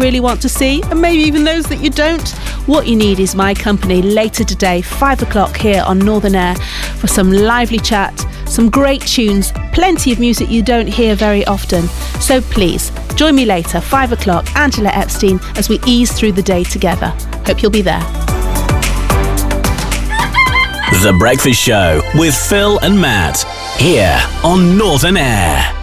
really want to see, and maybe even those that you don't. What you need is my company later today, 5 o'clock here on Northern Air, for some lively chat, some great tunes, plenty of music you don't hear very often. So please, join me later, 5 o'clock, Angela Epstein, as we ease through the day together. Hope you'll be there. The Breakfast Show with Phil and Matt, here on Northern Air.